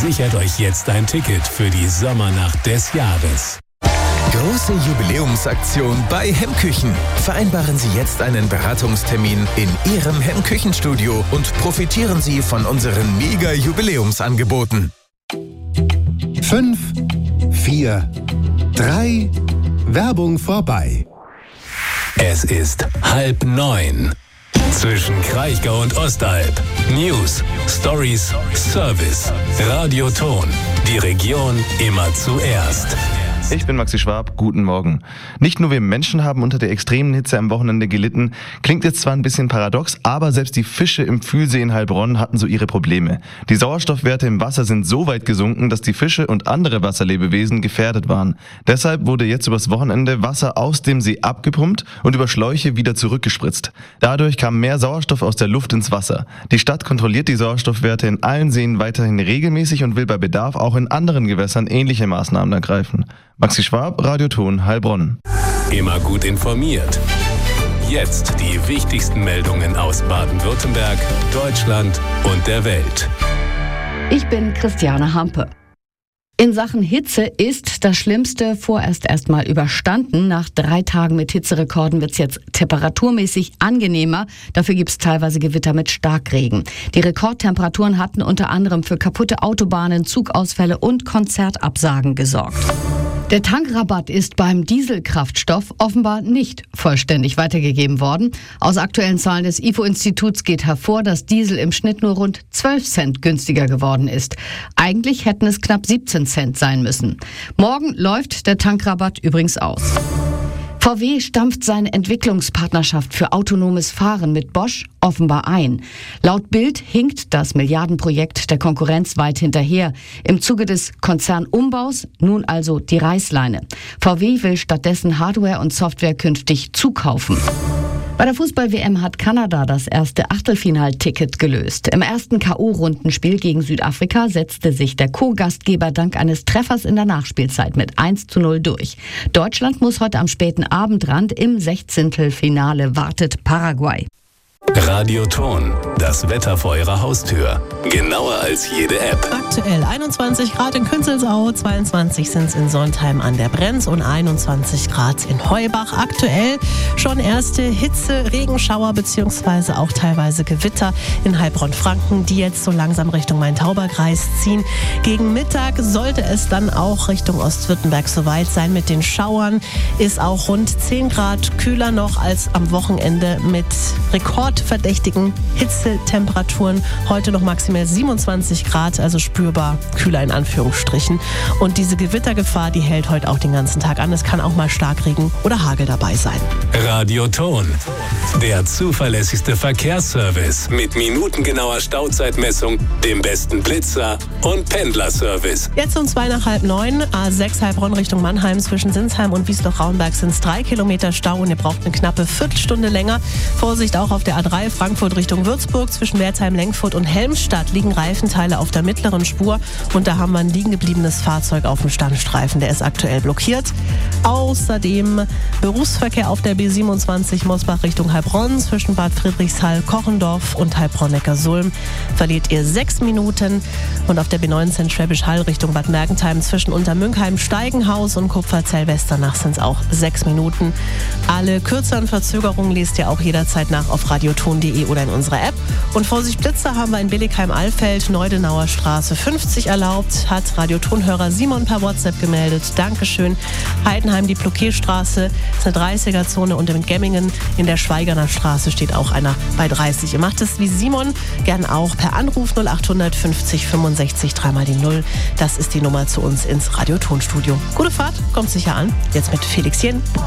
Sichert euch jetzt ein Ticket für die Sommernacht des Jahres. Große Jubiläumsaktion bei Hemmküchen. Vereinbaren Sie jetzt einen Beratungstermin in Ihrem Hemmküchenstudio und profitieren Sie von unseren Mega-Jubiläumsangeboten. 5, 4, 3, Werbung vorbei. Es ist 8:30. Zwischen Kraichgau und Ostalb. News, Stories, Service. Radio Ton. Die Region immer zuerst. Ich bin Maxi Schwab, guten Morgen. Nicht nur wir Menschen haben unter der extremen Hitze am Wochenende gelitten. Klingt jetzt zwar ein bisschen paradox, aber selbst die Fische im Fühlsee in Heilbronn hatten so ihre Probleme. Die Sauerstoffwerte im Wasser sind so weit gesunken, dass die Fische und andere Wasserlebewesen gefährdet waren. Deshalb wurde jetzt übers Wochenende Wasser aus dem See abgepumpt und über Schläuche wieder zurückgespritzt. Dadurch kam mehr Sauerstoff aus der Luft ins Wasser. Die Stadt kontrolliert die Sauerstoffwerte in allen Seen weiterhin regelmäßig und will bei Bedarf auch in anderen Gewässern ähnliche Maßnahmen ergreifen. Maxi Schwab, Radio Ton, Heilbronn. Immer gut informiert. Jetzt die wichtigsten Meldungen aus Baden-Württemberg, Deutschland und der Welt. Ich bin Christiane Hampe. In Sachen Hitze ist das Schlimmste vorerst erstmal überstanden. Nach 3 Tagen mit Hitzerekorden wird es jetzt temperaturmäßig angenehmer. Dafür gibt es teilweise Gewitter mit Starkregen. Die Rekordtemperaturen hatten unter anderem für kaputte Autobahnen, Zugausfälle und Konzertabsagen gesorgt. Der Tankrabatt ist beim Dieselkraftstoff offenbar nicht vollständig weitergegeben worden. Aus aktuellen Zahlen des IFO-Instituts geht hervor, dass Diesel im Schnitt nur rund 12 Cent günstiger geworden ist. Eigentlich hätten es knapp 17 Cent sein müssen. Morgen läuft der Tankrabatt übrigens aus. VW stampft seine Entwicklungspartnerschaft für autonomes Fahren mit Bosch offenbar ein. Laut Bild hinkt das Milliardenprojekt der Konkurrenz weit hinterher. Im Zuge des Konzernumbaus nun also die Reißleine. VW will stattdessen Hardware und Software künftig zukaufen. Bei der Fußball-WM hat Kanada das erste Achtelfinalticket gelöst. Im ersten K.O.-Rundenspiel gegen Südafrika setzte sich der Co-Gastgeber dank eines Treffers in der Nachspielzeit mit 1:0 durch. Deutschland muss heute am späten Abendrand im 16. wartet Paraguay. Radio Ton, das Wetter vor Ihrer Haustür. Genauer als jede App. Aktuell 21 Grad in Künzelsau, 22 sind es in Sontheim an der Brenz und 21 Grad in Heubach. Aktuell schon erste Hitze, Regenschauer bzw. auch teilweise Gewitter in Heilbronn-Franken, die jetzt so langsam Richtung Main-Tauber-Kreis ziehen. Gegen Mittag sollte es dann auch Richtung Ostwürttemberg soweit sein mit den Schauern. Ist auch rund 10 Grad kühler noch als am Wochenende mit rekordverdächtigen Hitzetemperaturen. Heute noch maximal 27 Grad, also spürbar kühler in Anführungsstrichen. Und diese Gewittergefahr, die hält heute auch den ganzen Tag an. Es kann auch mal Starkregen oder Hagel dabei sein. Radio Ton, der zuverlässigste Verkehrsservice mit minutengenauer Stauzeitmessung, dem besten Blitzer und Pendlerservice. Jetzt um 8:45, A6 Heilbronn Richtung Mannheim. Zwischen Sinsheim und Wiesloch-Raunberg sind es 3 Kilometer Stau und ihr braucht eine knappe Viertelstunde länger. Vorsicht auch auf der A3 Frankfurt Richtung Würzburg. Zwischen Wertheim, Lengfurt und Helmstadt liegen Reifenteile auf der mittleren Spur und da haben wir ein liegen gebliebenes Fahrzeug auf dem Standstreifen. Der ist aktuell blockiert. Außerdem Berufsverkehr auf der B27 Mosbach Richtung Heilbronn. Zwischen Bad Friedrichshall, Kochendorf und Heilbronn-Neckarsulm verliert ihr 6 Minuten. Und auf der B19 Schwäbisch Hall Richtung Bad Mergentheim zwischen Untermünkheim, Steigenhaus und Kupferzell-Westernach sind es auch 6 Minuten. Alle kürzeren Verzögerungen lest ihr auch jederzeit nach auf radioton.de oder in unserer App. Und Vorsicht Blitzer haben wir in Billigheim-Allfeld, Neudenauer Straße 50 erlaubt, hat Radiotonhörer Simon per WhatsApp gemeldet. Dankeschön. Heidenheim, die Bloquierstraße, ist eine 30er-Zone und in Gemmingen in der Schweigerner Straße steht auch einer bei 30. Ihr macht es wie Simon, gern auch per Anruf 0800 50 65 3 die 0. Das ist die Nummer zu uns ins Radiotonstudio. Gute Fahrt, kommt sicher an. Jetzt mit Felix Jen.